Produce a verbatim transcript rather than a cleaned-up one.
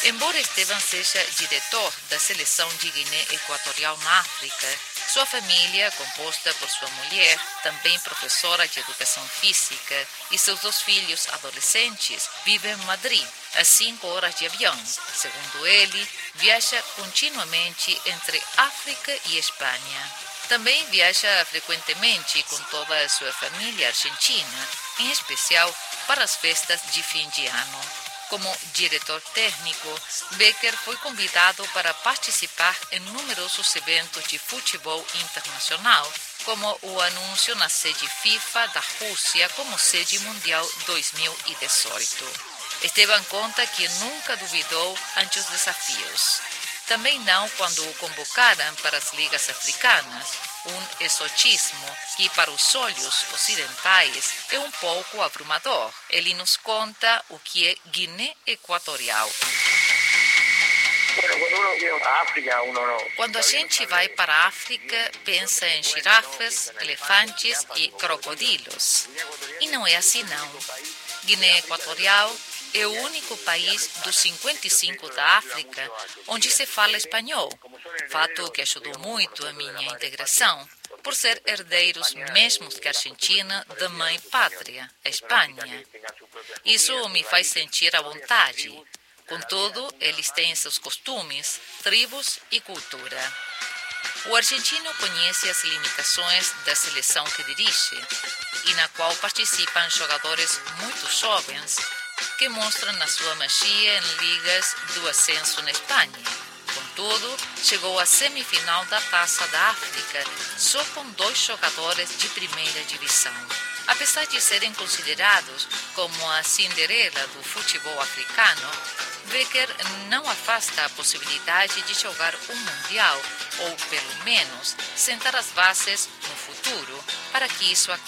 Embora Esteban seja diretor da seleção de Guiné Equatorial na África, sua família, composta por sua mulher, também professora de educação física, e seus dois filhos adolescentes, vivem em Madrid, a cinco horas de avião. Segundo ele, viaja continuamente entre África e Espanha. Também viaja frequentemente com toda a sua família argentina, em especial para as festas de fim de ano. Como diretor técnico, Becker foi convidado para participar em numerosos eventos de futebol internacional, como o anúncio na sede FIFA da Rússia como sede mundial dois mil e dezoito. Esteban conta que nunca duvidou ante os desafios. Também não quando o convocaram para as ligas africanas, um exotismo que para os olhos ocidentais é um pouco abrumador. Ele nos conta o que é Guiné Equatorial. Quando a gente vai para a África, pensa em girafas, elefantes e crocodilos. E não é assim não. Guiné Equatorial é o único país dos cinquenta e cinco da África onde se fala espanhol, fato que ajudou muito a minha integração, por ser herdeiros mesmos que a Argentina da mãe pátria, a Espanha. Isso me faz sentir à vontade. Contudo, eles têm seus costumes, tribos e cultura. O argentino conhece as limitações da seleção que dirige, e na qual participam jogadores muito jovens que mostram a sua magia em ligas do ascenso na Espanha. Contudo, chegou à semifinal da Taça da África só com dois jogadores de primeira divisão. Apesar de serem considerados como a Cinderela do futebol africano, Becker não afasta a possibilidade de jogar um Mundial, ou pelo menos sentar as bases no futuro para que isso aconteça.